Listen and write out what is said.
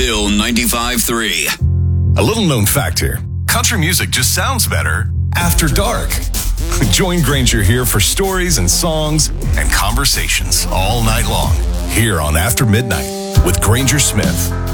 Bill 95.3. A little known fact here. Country music just sounds better after dark. Join Granger here for stories and songs and conversations all night long here on After Midnight with Granger Smith.